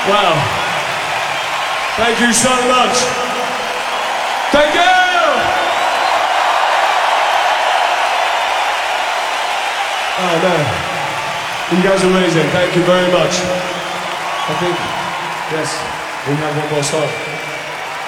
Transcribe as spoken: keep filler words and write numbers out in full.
Wow. Thank you so much. Thank you! Oh man, you guys are amazing. Thank you very much. I think, yes, we have one more song.